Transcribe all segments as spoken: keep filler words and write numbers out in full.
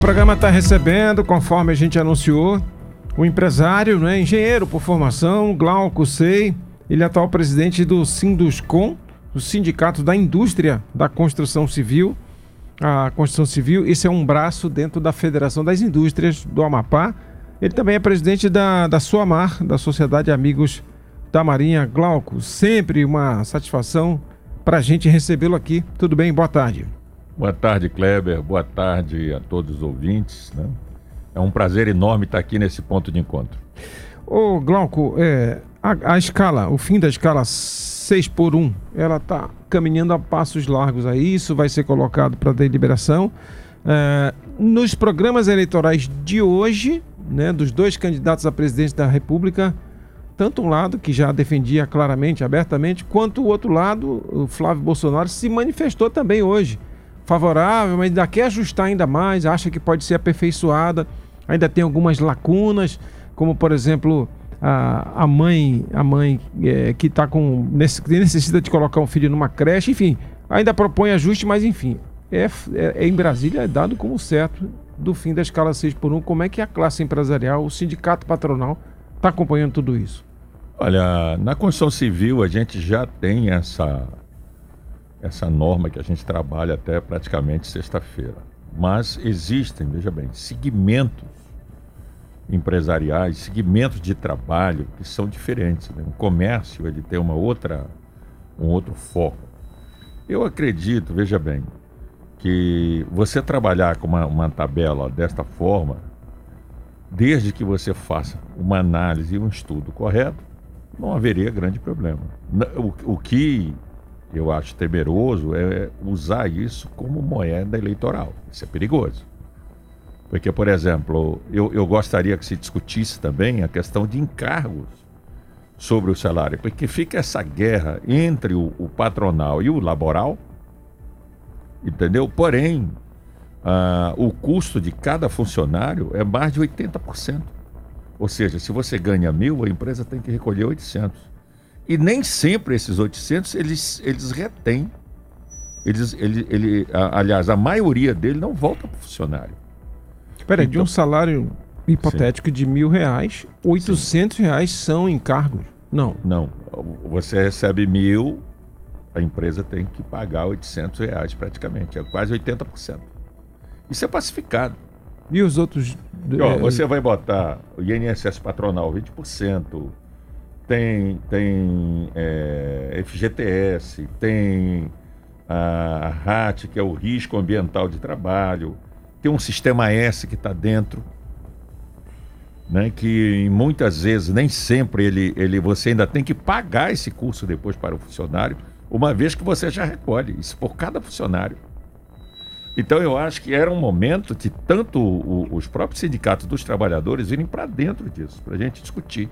O programa está recebendo, conforme a gente anunciou, o empresário, né, engenheiro por formação, Glauco Sei. Ele é atual presidente do Sinduscon, do Sindicato da Indústria da Construção Civil. A construção civil, esse é um braço dentro da Federação das Indústrias do Amapá. Ele também é presidente da, da SOAMAR, da Sociedade Amigos da Marinha. Glauco, sempre uma satisfação para a gente recebê-lo aqui. Tudo bem? Boa tarde. Boa tarde, Kleber. Boa tarde a todos os ouvintes, né? É um prazer enorme estar aqui nesse ponto de encontro. Ô, Glauco, é, a, a escala, o fim da escala seis por um, ela está caminhando a passos largos aí. Isso vai ser colocado para deliberação. É, nos programas eleitorais de hoje, né, dos dois candidatos a presidente da República, tanto um lado que já defendia claramente, abertamente, quanto o outro lado, o Flávio Bolsonaro, se manifestou também hoje favorável, mas ainda quer ajustar ainda mais, acha que pode ser aperfeiçoada, ainda tem algumas lacunas, como por exemplo a, a mãe, a mãe é, que tá com, necessita de colocar um filho numa creche, enfim, ainda propõe ajuste, mas enfim, é, é, é em Brasília é dado como certo do fim da escala seis por um. Como é que a classe empresarial, o sindicato patronal está acompanhando tudo isso? Olha, na construção civil a gente já tem essa essa norma que a gente trabalha até praticamente sexta-feira. Mas existem, veja bem, segmentos empresariais, segmentos de trabalho que são diferentes, né? O comércio, ele tem uma outra, um outro foco. Eu acredito, veja bem, que você trabalhar com uma, uma tabela desta forma, desde que você faça uma análise e um estudo correto, não haveria grande problema. O, o que eu acho temeroso é usar isso como moeda eleitoral. Isso é perigoso. Porque, por exemplo, eu, eu gostaria que se discutisse também a questão de encargos sobre o salário, porque fica essa guerra entre o, o patronal e o laboral, entendeu? Porém, ah, o custo de cada funcionário é mais de oitenta por cento. Ou seja, se você ganha mil, a empresa tem que recolher oitocentos. E nem sempre esses oitocentos, eles, eles retêm. Eles, ele, ele, a, aliás, a maioria dele não volta para o funcionário. Espera aí, então, de um salário hipotético sim. de mil reais, oitocentos sim. reais são encargos? Não. Não. Você recebe mil, a empresa tem que pagar oitocentos reais praticamente. É quase oitenta por cento. Isso é pacificado. E os outros... E, ó, você vai botar o I N S S patronal vinte por cento... Tem, tem é, F G T S, tem a R A T, que é o Risco Ambiental de Trabalho, tem um Sistema S que está dentro, né, que muitas vezes, nem sempre, ele, ele, você ainda tem que pagar esse curso depois para o funcionário, uma vez que você já recolhe, isso por cada funcionário. Então eu acho que era um momento de tanto o, os próprios sindicatos dos trabalhadores irem para dentro disso, para a gente discutir.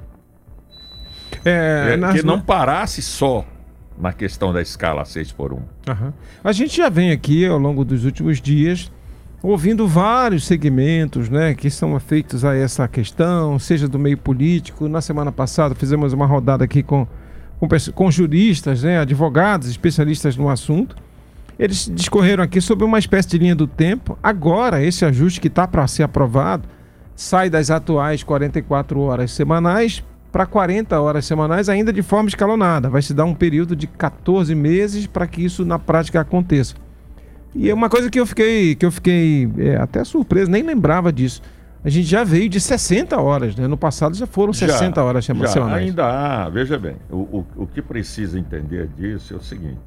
É, é, que não parasse só na questão da escala seis por um. Uhum. A gente já vem aqui ao longo dos últimos dias ouvindo vários segmentos, né, que são feitos a essa questão, seja do meio político. Na semana passada fizemos uma rodada aqui com, com, com juristas, né, advogados, especialistas no assunto. Eles discorreram aqui sobre uma espécie de linha do tempo. Agora, esse ajuste que está para ser aprovado sai das atuais quarenta e quatro horas semanais para quarenta horas semanais, ainda de forma escalonada. Vai se dar um período de quatorze meses para que isso na prática aconteça. E é uma coisa que eu fiquei, que eu fiquei é, até surpreso, nem lembrava disso. A gente já veio de sessenta horas, né? No passado já foram sessenta horas semanais. Já, ainda há, veja bem, o, o, o que precisa entender disso é o seguinte.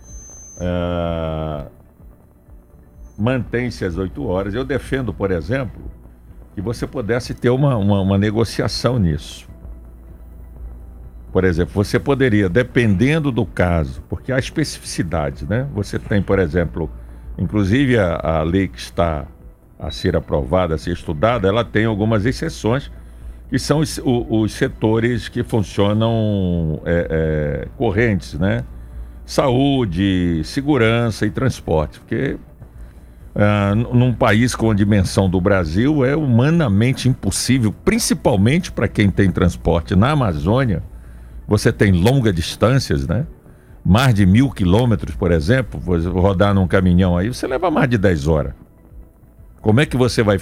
É, mantém-se as oito horas. Eu defendo, por exemplo, que você pudesse ter uma, uma, uma negociação nisso. Por exemplo, você poderia, dependendo do caso, porque há especificidades, né? Você tem, por exemplo, inclusive a, a lei que está a ser aprovada, a ser estudada, ela tem algumas exceções, que são os, os setores que funcionam é, é, correntes, né? Saúde, segurança e transporte, porque ah, num país com a dimensão do Brasil é humanamente impossível, principalmente para quem tem transporte na Amazônia. Você tem longas distâncias, né? Mais de mil quilômetros, por exemplo, vou rodar num caminhão aí, você leva mais de dez horas. Como é que você vai